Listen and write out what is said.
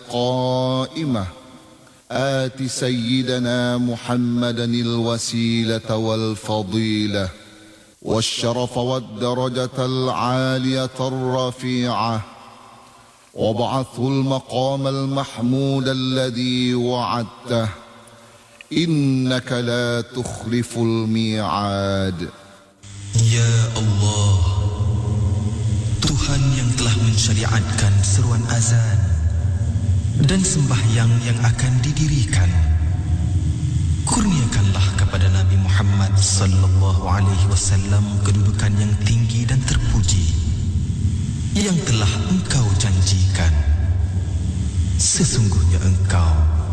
القائمة آت سيدنا محمدا الوسيلة والفضيلة والشرف والدرجة العالية الرفيعة وابعثه المقام المحمود الذي وعدته إنك لا تخلف الميعاد. Ya Allah, Tuhan yang telah mensyariatkan seruan azan dan sembahyang yang akan didirikan, kurniakanlah kepada Nabi Muhammad sallallahu alaihi wasallam kedudukan yang tinggi dan terpuji yang telah Engkau janjikan. Sesungguhnya Engkau